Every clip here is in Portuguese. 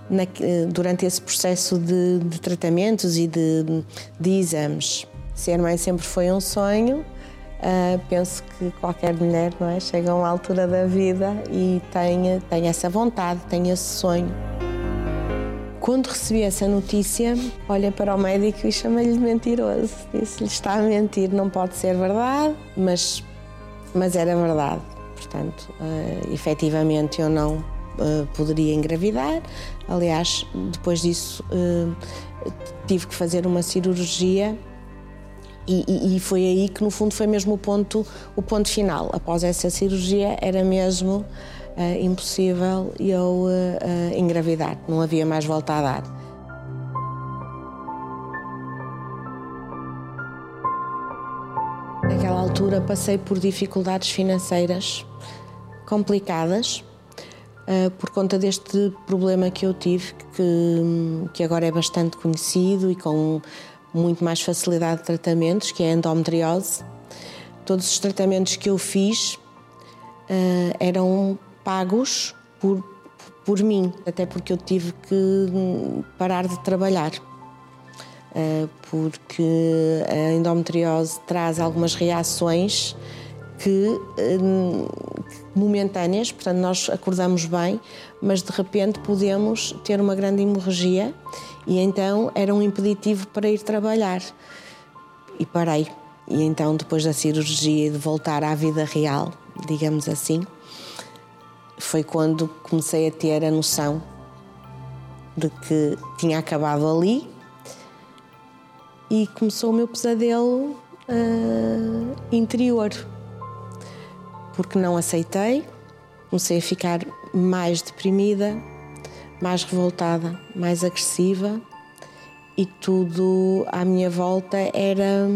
durante esse processo de tratamentos e de exames. Ser mãe sempre foi um sonho. Penso que qualquer mulher, não é, chega a uma altura da vida e tem essa vontade, tem esse sonho. Quando recebi essa notícia, olhei para o médico e chamei-lhe de mentiroso. Disse-lhe: está a mentir, não pode ser verdade, mas era verdade. Portanto, efetivamente eu não poderia engravidar. Aliás, depois disso tive que fazer uma cirurgia e foi aí que no fundo foi mesmo o ponto final. Após essa cirurgia era mesmo impossível eu engravidar, não havia mais volta a dar. Naquela altura passei por dificuldades financeiras complicadas por conta deste problema que eu tive, que agora é bastante conhecido e com muito mais facilidade de tratamentos, que é a endometriose. Todos os tratamentos que eu fiz eram pagos por mim, até porque eu tive que parar de trabalhar, porque a endometriose traz algumas reações momentâneas, portanto nós acordamos bem, mas de repente podemos ter uma grande hemorragia e então era um impeditivo para ir trabalhar. E parei. E então depois da cirurgia e de voltar à vida real, digamos assim, foi quando comecei a ter a noção de que tinha acabado ali e começou o meu pesadelo interior, porque não aceitei, comecei a ficar mais deprimida, mais revoltada, mais agressiva e tudo à minha volta era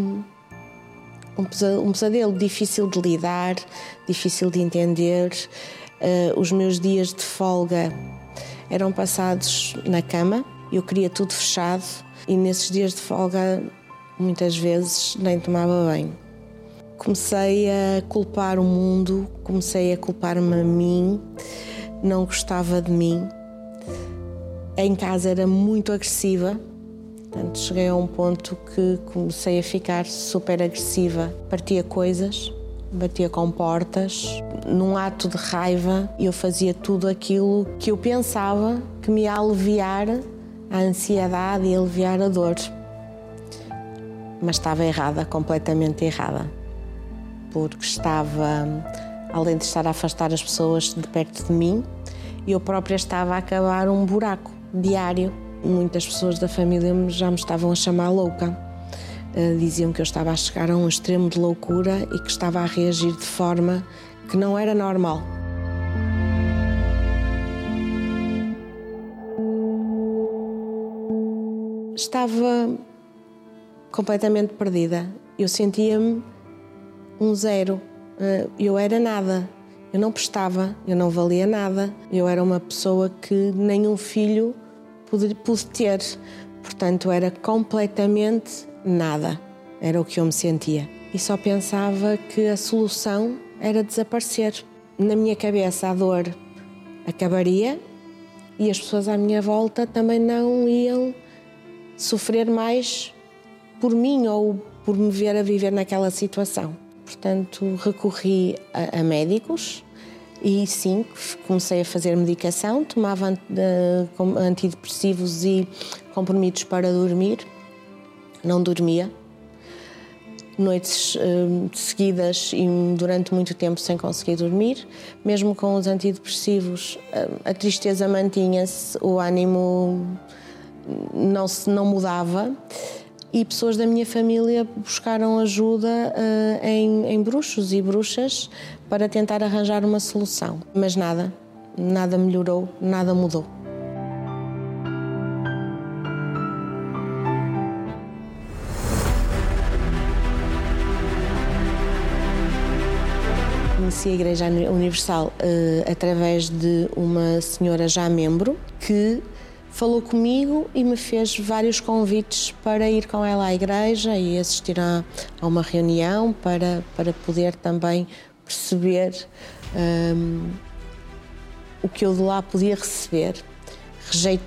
um pesadelo difícil de lidar, difícil de entender. Os meus dias de folga eram passados na cama, eu queria tudo fechado e nesses dias de folga muitas vezes nem tomava banho. Comecei a culpar o mundo, comecei a culpar-me a mim, não gostava de mim. Em casa era muito agressiva, portanto cheguei a um ponto que comecei a ficar super agressiva, partia coisas, batia com portas. Num ato de raiva, eu fazia tudo aquilo que eu pensava que me ia aliviar a ansiedade e aliviar a dor. Mas estava errada, completamente errada. Porque estava, além de estar a afastar as pessoas de perto de mim, eu própria estava a cavar um buraco diário. Muitas pessoas da família já me estavam a chamar louca. Diziam que eu estava a chegar a um extremo de loucura e que estava a reagir de forma que não era normal. Estava completamente perdida. Eu sentia-me um zero. Eu era nada. Eu não prestava, eu não valia nada. Eu era uma pessoa que nenhum filho pude ter. Portanto, era completamente nada. Era o que eu me sentia. E só pensava que a solução era desaparecer. Na minha cabeça, a dor acabaria e as pessoas à minha volta também não iam sofrer mais por mim ou por me ver a viver naquela situação. Portanto, recorri a médicos e sim, comecei a fazer medicação, tomava antidepressivos e comprimidos para dormir. Não dormia. Noites seguidas e durante muito tempo sem conseguir dormir. Mesmo com os antidepressivos, a tristeza mantinha-se, o ânimo não mudava. E pessoas da minha família buscaram ajuda em bruxos e bruxas para tentar arranjar uma solução. Mas nada melhorou, nada mudou. Conheci a Igreja Universal através de uma senhora já membro que falou comigo e me fez vários convites para ir com ela à igreja e assistir a uma reunião para poder também perceber o que eu de lá podia receber. Rejeitei